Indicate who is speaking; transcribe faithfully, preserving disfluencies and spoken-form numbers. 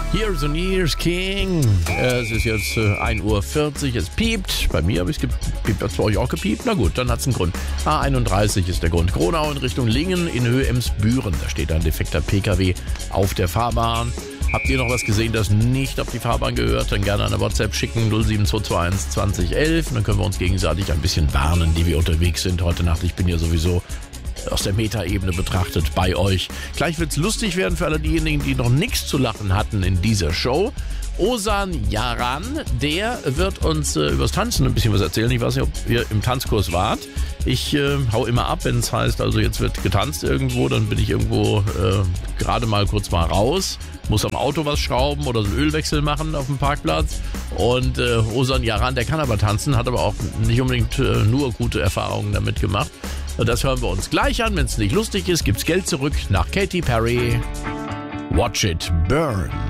Speaker 1: Years and Years King. Es ist jetzt äh, ein Uhr vierzig, es piept. Bei mir habe ich es gepiept, hat es bei euch auch gepiept? Na gut, dann hat es einen Grund. A einunddreißig ist der Grund. Gronau in Richtung Lingen in Höhe Emsbüren. Da steht ein defekter P K W auf der Fahrbahn. Habt ihr noch was gesehen, das nicht auf die Fahrbahn gehört? Dann gerne eine WhatsApp schicken, null sieben zwei zwei eins zwanzig elf. Und dann können wir uns gegenseitig ein bisschen warnen, die wir unterwegs sind heute Nacht. Ich bin ja sowieso aus der Metaebene betrachtet bei euch. Gleich wird's lustig werden für alle diejenigen, die noch nichts zu lachen hatten in dieser Show. Ozan Yaran, der wird uns äh, übers Tanzen ein bisschen was erzählen. Ich weiß nicht, ob ihr im Tanzkurs wart. Ich äh, hau immer ab, wenn es heißt, also jetzt wird getanzt irgendwo, dann bin ich irgendwo äh, gerade mal kurz mal raus, muss am Auto was schrauben oder so einen Ölwechsel machen auf dem Parkplatz. Und äh, Ozan Yaran, der kann aber tanzen, hat aber auch nicht unbedingt äh, nur gute Erfahrungen damit gemacht. Das hören wir uns gleich an. Wenn es nicht lustig ist, gibt's Geld zurück nach Katy Perry. Watch It Burn.